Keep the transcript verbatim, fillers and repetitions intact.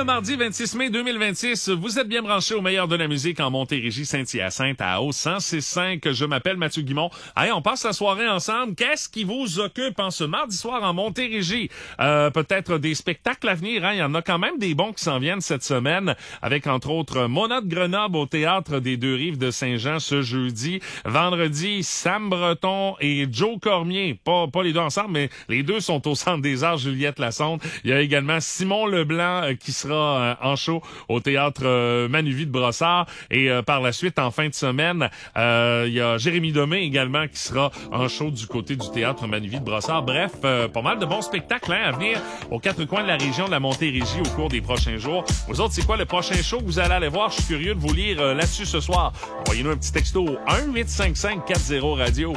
le mardi vingt-six mai deux mille vingt-six. Vous êtes bien branchés au meilleur de la musique en Montérégie, Saint-Hyacinthe, à A O cent six cinq. Je m'appelle Mathieu Guimond. Allez, on passe la soirée ensemble. Qu'est-ce qui vous occupe en ce mardi soir en Montérégie? Euh, peut-être des spectacles à venir, hein? Il y en a quand même des bons qui s'en viennent cette semaine, avec entre autres Mona de Grenoble au Théâtre des Deux-Rives de Saint-Jean ce jeudi. Vendredi, Sam Breton et Joe Cormier. Pas, pas les deux ensemble, mais les deux sont au Centre des Arts Juliette Lassonde. Il y a également Simon Leblanc euh, qui sera euh, en show au Théâtre euh, Manuvie de Brossard. Et euh, par la suite, en fin de semaine, euh, il y a Jérémy Domé également qui sera en show du côté du Théâtre Manuvie de Brossard. Bref, euh, pas mal de bons spectacles hein, à venir aux quatre coins de la région de la Montérégie au cours des prochains jours. Vous autres, c'est quoi le prochain show que vous allez aller voir? Je suis curieux de vous lire euh, là-dessus ce soir. Envoyez-nous un petit texto au un huit cinq cinq quatre zéro radio.